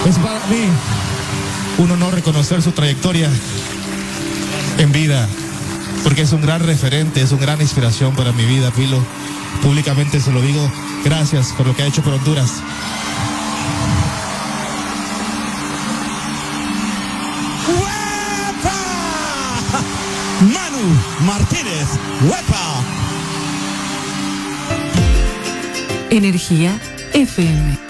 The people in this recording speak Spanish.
Es para mí un honor reconocer su trayectoria en vida, porque es un gran referente, es una gran inspiración para mi vida, Pilo. Públicamente se lo digo, gracias por lo que ha hecho por Honduras. ¡Huepa! Manu Martínez, ¡huepa! Energía FM.